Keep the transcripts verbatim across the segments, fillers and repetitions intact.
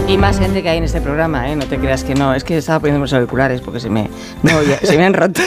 Y más gente que hay en este programa, ¿eh? No te creas que no. Es que estaba poniendo los auriculares porque se me, no, ya, se me han roto.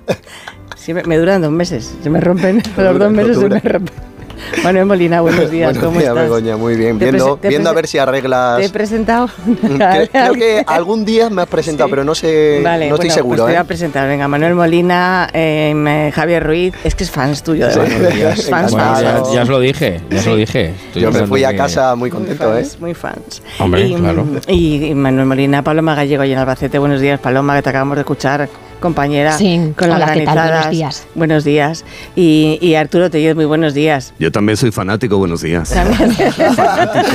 Sí, me, me duran dos meses. Se me rompen. Los dos meses se me rompen. Manuel Molina, buenos días. Buenos ¿Cómo días, estás? Begoña, muy bien. Viendo, viendo a ver si arreglas. ¿Te he presentado? Creo, creo que algún día me has presentado, sí. pero no sé, vale, no estoy bueno, seguro. Pues te voy ¿eh? a presentar. Venga, Manuel Molina, eh, Javier Ruiz. Es que es fans tuyo, de verdad. Sí, es fans, bueno, fans, ya, fans. ya os lo dije, ya os lo dije. Estoy Yo me fui a que... casa muy contento, muy fans, ¿eh? Muy fans. Hombre, y, claro. Y, y Manuel Molina, Paloma Gallego y en Albacete. Buenos días, Paloma, que te acabamos de escuchar. Compañera, sí, con las hola, granizadas. ¿qué tal? Buenos días. Buenos días. Y, y Arturo Tellez, muy buenos días. Yo también soy fanático, buenos días. También. fanático.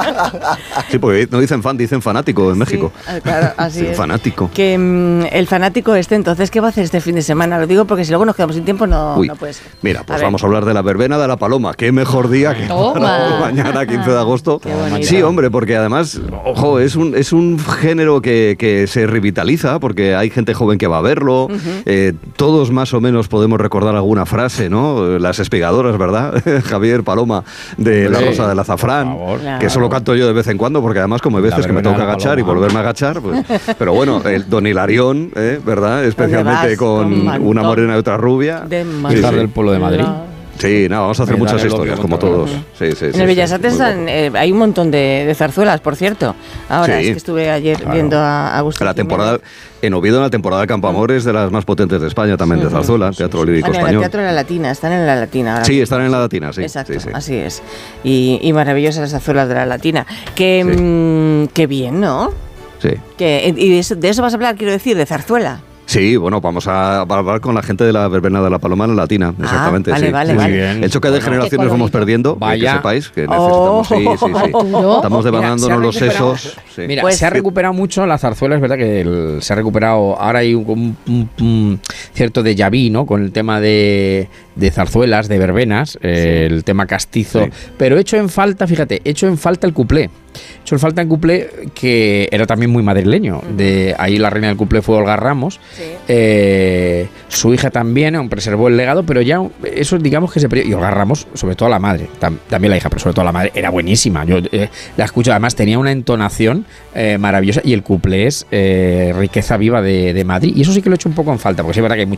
Sí, porque no dicen fan, dicen fanático en México. Sí, claro, así sí, es. Fanático. Que um, el fanático este, entonces, ¿qué va a hacer este fin de semana? Lo digo porque si luego nos quedamos sin tiempo, no, Uy, no puede ser. Mira, pues a vamos a hablar de la verbena de la Paloma. Qué mejor día que Toma. mañana, quince de agosto. Qué bonito. Sí, hombre, porque además, ojo, es un, es un género que, que se revitaliza, porque hay gente joven que va a verlo. Uh-huh. Eh, todos más o menos podemos recordar alguna frase, ¿no? Las espigadoras, ¿verdad? Javier, Paloma, de La Rosa del Azafrán, claro. que solo canto yo de vez en cuando, porque además como hay veces que me tengo que agachar y volverme a agachar, pues, pero bueno, el Don Hilarión, ¿eh? ¿verdad? Especialmente con, con una morena y otra rubia. De sí, sí. del pueblo de Madrid. Sí, no, vamos a hacer muchas historias, como todos. Sí, sí, en sí, el Bellas sí, Artes están, eh, hay un montón de, de zarzuelas, por cierto. Ahora, sí, es que estuve ayer claro. viendo a Agustín la temporada En Oviedo, la temporada de Campoamor es de las más potentes de España, también sí, de zarzuela, sí, teatro sí, lírico bueno, español. En el Teatro de la Latina, están en la Latina ahora. Sí, están en la Latina, sí. Exacto, sí, sí. así es. Y, y maravillosas las zarzuelas de la Latina. Que, sí. mmm, qué bien, ¿no? Sí. Que, y de eso, de eso vas a hablar, quiero decir, de zarzuela. Sí, bueno, vamos a hablar con la gente de la verbena de la Paloma en la Latina, exactamente. Ah, vale, sí. vale, sí, vale. Sí. El choque de bueno, generaciones vamos perdiendo, Vaya. que sepáis, que necesitamos, sí, sí, sí. Estamos devanándonos los sesos. Sí. Mira, pues, se ha recuperado mucho la zarzuela, es verdad que el, se ha recuperado, ahora hay un, un, un, un cierto déjà vu, ¿no? Con el tema de, de zarzuelas, de verbenas, eh, sí. el tema castizo, sí. pero hecho en falta, fíjate, hecho en falta el cuplé. Hecho en falta el cuplé, que era también muy madrileño. Uh-huh. De ahí la reina del cuplé fue Olga Ramos. Sí. Eh, su hija también aún preservó el legado, pero ya eso digamos que se perdió. Y Olga Ramos, sobre todo la madre, tam, también la hija, pero sobre todo la madre, era buenísima. Yo eh, la escucho, además tenía una entonación eh, maravillosa y el cuplé es eh, riqueza viva de, de Madrid. Y eso sí que lo he hecho un poco en falta, porque sí es verdad que hay mucha